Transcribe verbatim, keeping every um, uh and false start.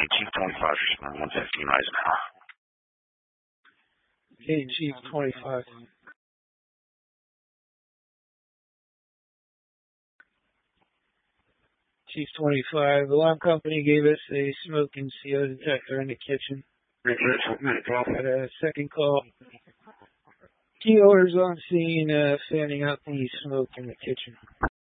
Chief twenty-five, respond one fifteen Eisenhower. Hey, Chief twenty-five. Chief twenty-five, the alarm company gave us a smoke and C O detector in the kitchen. Had a second call. Key orders on scene, uh, fanning out the smoke in the kitchen.